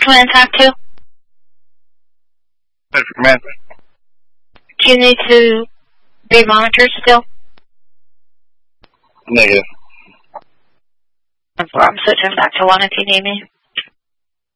can I talk to? Man. Do you need to be monitored still? Negative. I'm switching back to one if you need me.